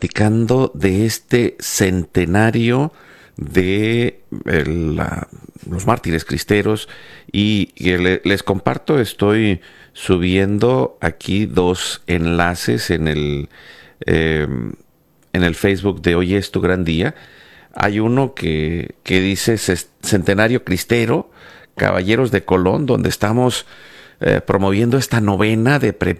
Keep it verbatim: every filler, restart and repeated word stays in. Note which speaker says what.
Speaker 1: platicando de este centenario de el, la- los mártires cristeros y, y le- les comparto, estoy subiendo aquí dos enlaces en el, eh, en el Facebook de Hoy es tu gran día. Hay uno que, que dice "Ces- Centenario Cristero, Caballeros de Colón", donde estamos eh, promoviendo esta novena de, pre-